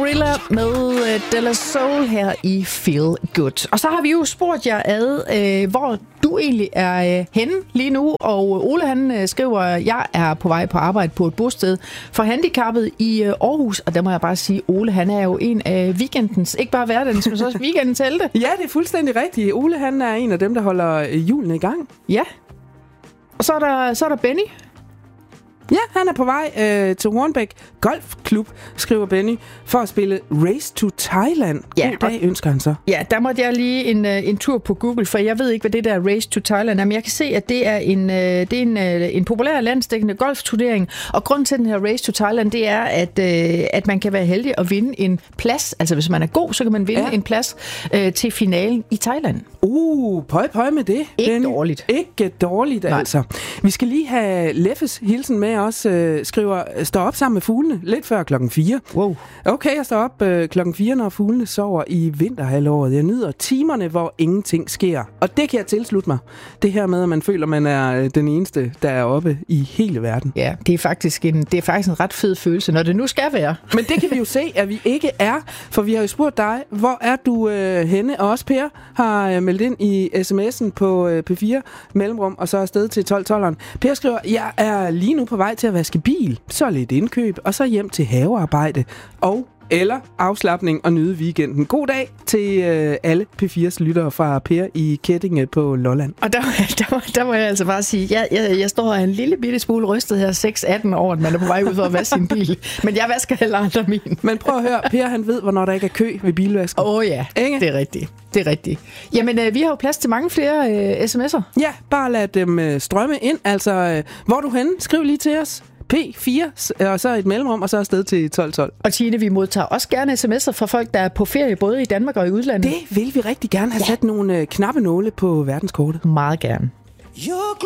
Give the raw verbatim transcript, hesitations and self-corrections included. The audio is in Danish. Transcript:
Gorilla med uh, De La Soul her i Feel Good. Og så har vi jo spurgt jer ad, uh, hvor du egentlig er uh, henne lige nu. Og Ole han uh, skriver, jeg er på vej på arbejde på et bosted for handicappede i uh, Aarhus. Og der må jeg bare sige, Ole han er jo en af weekendens, ikke bare hverdagens, men også weekendens helte. Ja, det er fuldstændig rigtigt. Ole han er en af dem, der holder hjulene i gang. Ja. Og så er der, så er der Benny. Ja, han er på vej øh, til Hornbæk Golfklub, skriver Benny, for at spille Race to Thailand. Ja, God dag, ønsker han så. Ja, der måtte jeg lige en, en tur på Google, for jeg ved ikke, hvad det der Race to Thailand er, men jeg kan se, at det er en, det er en, en populær landsdækkende golfturnering, og grunden til den her Race to Thailand, det er, at, at man kan være heldig at vinde en plads, altså hvis man er god, så kan man vinde ja. en plads øh, til finalen i Thailand. Uh, pøj pøj med det. Ikke Benny. dårligt. Ikke dårligt, Nej. altså. Vi skal lige have Leffes hilsen med også, øh, skriver, står op sammen med fuglene lidt før klokken fire. Wow. Okay, jeg står op øh, klokken fire, når fuglene sover i vinterhalvåret. Jeg nyder timerne, hvor ingenting sker. Og det kan jeg tilslutte mig. Det her med, at man føler, man er den eneste, der er oppe i hele verden. Ja, det er faktisk en, det er faktisk en ret fed følelse, når det nu skal være. Men det kan vi jo se, at vi ikke er. For vi har jo spurgt dig, hvor er du øh, henne? Og også Per har øh, meldt ind i sms'en på øh, P fire mellemrum, og så afsted til tolv tolveren. Per skriver, jeg er lige nu på vej til at vaske bil, så lidt indkøb, og så hjem til havearbejde og eller afslapning og nyde weekenden. God dag til øh, alle P fires lyttere fra Per i Kettinge på Lolland. Og der, der, der, der må jeg altså bare sige, jeg, jeg, jeg står en lille bitte smule rystet her, seks atten år, at man er på vej ud for at vaske sin bil. Men jeg vasker heller aldrig min. Men prøv at høre, Per han ved, hvornår der ikke er kø ved bilvasken. Åh oh, ja, ikke? Det er rigtigt. Det er rigtigt. Jamen, øh, vi har jo plads til mange flere øh, sms'er. Ja, bare lad dem øh, strømme ind. Altså, øh, hvor er du henne? Skriv lige til os. P fire, og så et mellemrum, og så afsted til tolv tolv. Og Tine, vi modtager også gerne sms'er fra folk, der er på ferie, både i Danmark og i udlandet. Det vil vi rigtig gerne have ja. sat nogle øh, knappenåle på verdenskortet. Meget gerne.